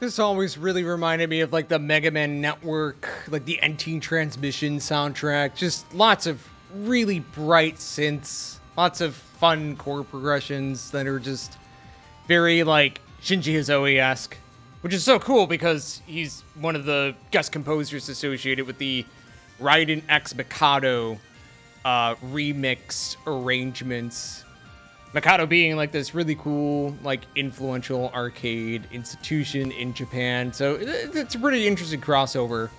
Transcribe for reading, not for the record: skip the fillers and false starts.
This always really reminded me of like the Mega Man Network, like the NT Transmission soundtrack. Just lots of really bright synths, lots of fun chord progressions that are just very like Shinji Izoi-esque, which is so cool because he's one of the guest composers associated with the Raiden X Mikado remixed arrangements. Mikado being like this really cool, like influential arcade institution in Japan. So it's a pretty interesting crossover.